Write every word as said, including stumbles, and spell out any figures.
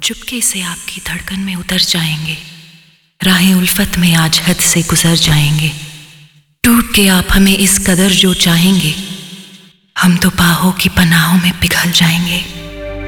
चुपके से आपकी धड़कन में उतर जाएंगे, राहें उल्फत में आज हद से गुजर जाएंगे। टूट के आप हमें इस कदर जो चाहेंगे, हम तो बाहों की पनाहों में पिघल जाएंगे।